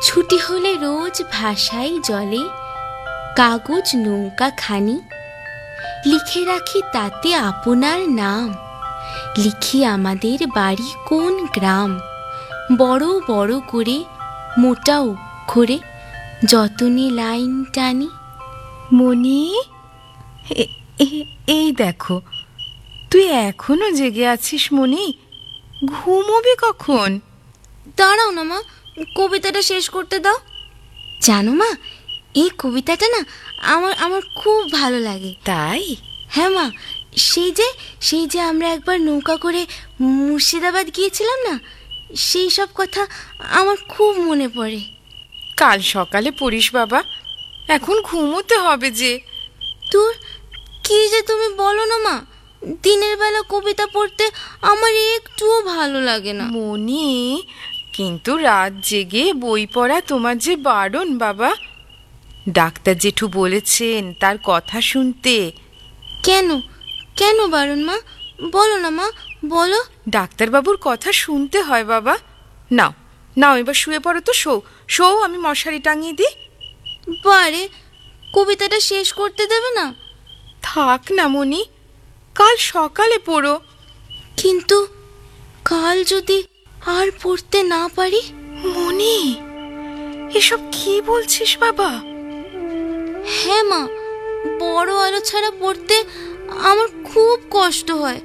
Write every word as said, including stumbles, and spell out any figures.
ছুটি হলে রোজ ভাসাই জলে কাগজ নৌকা খানি, লিখে রাখি তাতে আপনার নাম, লিখি আমাদের বাড়ি কোন গ্রাম। বড় বড় করে মোটা অক্ষরে যতনে লাইন টানি। মনি, এই দেখো, তুই এখনো জেগে আছিস মনি? ঘুমোবি কখন? দাঁড়াও না মা, কবিতাটা শেষ করতে দাও। জানো মা, এই কবিতাটা না আমার আমার খুব ভালো লাগে। তাই? হ্যাঁ মা, সেই যে সেই যে আমরা একবার নৌকা করে মুর্শিদাবাদ গিয়েছিলাম না, সেই সব কথা আমার খুব মনে পড়ে। কাল সকালে পড়িস বাবা, এখন ঘুমোতে হবে যে। তোর কি যে তুমি বলো না মা, দিনের বেলা কবিতা পড়তে আমার একটুও ভালো লাগে না। মনি, কিন্তু রাত জেগে বই পড়া তোমার যে বারণ বাবা। ডাক্তার জেঠু বলেছেন তার কথা শুনতে। কেন কেন বারণ মা? বলো না মা, বলো। ডাক্তারবাবুর কথা শুনতে হয় বাবা। নাও নাও, এবার শুয়ে পড়ো তো, শো শো, আমি মশারি টাঙিয়ে দিই। বারে, কবিতাটা শেষ করতে দেবে না? থাক না মনি, কাল সকালে পড়ো। কিন্তু কাল যদি আর পড়তে না পারি? মনি, এসব কি বলছিস বাবা? হ্যাঁ মা, বড় আলো ছাড়া পড়তে আমার খুব কষ্ট হয়।